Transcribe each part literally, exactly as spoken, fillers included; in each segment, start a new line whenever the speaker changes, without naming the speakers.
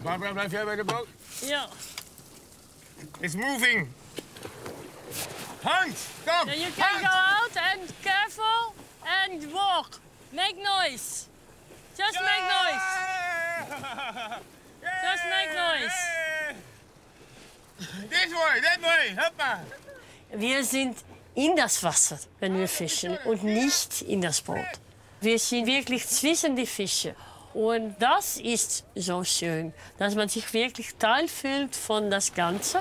Barbara, blijf jij bij de boot?
Ja.
It's moving. Hans, kom.
Yeah, you can
Hans.
go out and careful and walk. Make noise. Just make noise. Just make noise.
This way, that way, hoppa.
Wir sind in das Wasser, wenn wir fischen, und nicht in das Boot. Wir sind wirklich zwischen die Fische. Und das ist so schön, dass man sich wirklich Teil fühlt von das Ganze.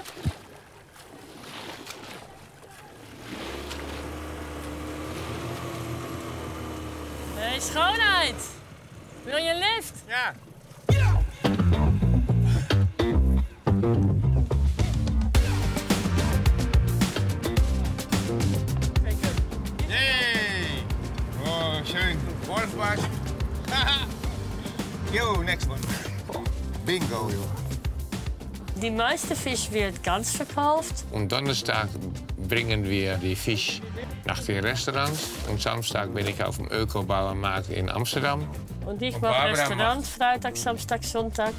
Hey, Schoonheid! Wil je een lift?
Ja. Yay! Oh, schön. Wolfpass. Yo, next one. Bingo, joh.
Die meiste Fisch wird ganz verkauft.
Und Donnerstag bringen wir die Fisch nach den Restaurants. Und Samstag bin ich auf dem Öko-Bauernmarkt in Amsterdam.
Und ich
Und
mache
Barbara
Restaurant Freitag, Samstag, Sonntag.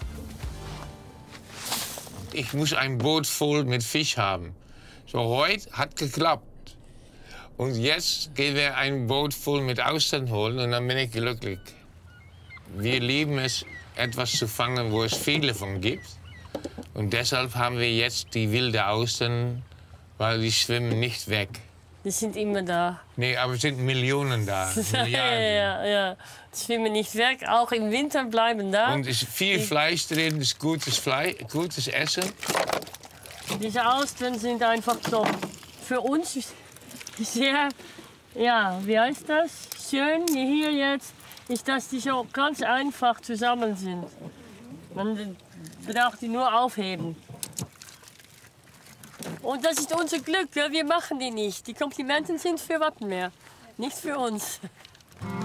Ich muss ein Boot voll mit Fisch haben. So, heute hat geklappt. Und jetzt gehen wir ein Boot voll mit Austern holen und dann bin ich glücklich. Wir lieben es, etwas zu fangen, wo es viele von gibt. Und deshalb haben wir jetzt die wilde Austern, weil die schwimmen nicht weg.
Die sind immer da.
Nee, aber es sind Millionen da.
Ja,
Milliarden.
ja, ja. Die schwimmen nicht weg, auch im Winter bleiben da.
Und es ist viel Fleisch drin, es ist gutes, Fleisch, gutes Essen.
Diese Austern sind einfach so für uns sehr, ja, wie heißt das? Schön hier jetzt ist, dass die so ganz einfach zusammen sind. Man braucht die nur aufheben. Und das ist unser Glück, wir machen die nicht. Die Komplimenten sind für Wattenmeer, nicht für uns.